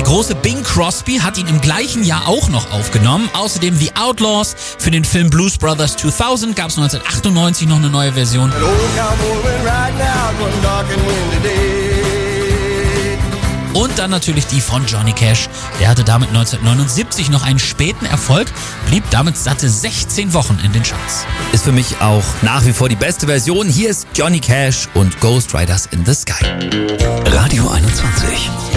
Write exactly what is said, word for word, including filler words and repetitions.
große Bing Crosby hat ihn im gleichen Jahr auch noch aufgenommen. Außerdem The Outlaws. Für den Film Blues Brothers zweitausend gab es neunzehnhundertachtundneunzig noch eine neue Version. Und dann natürlich die von Johnny Cash. Der hatte damit neunzehnhundertneunundsiebzig noch einen späten Erfolg, blieb damit satte sechzehn Wochen in den Charts. Ist für mich auch nach wie vor die beste Version. Hier ist Johnny Cash und Ghost Riders in the Sky. Radio einundzwanzig.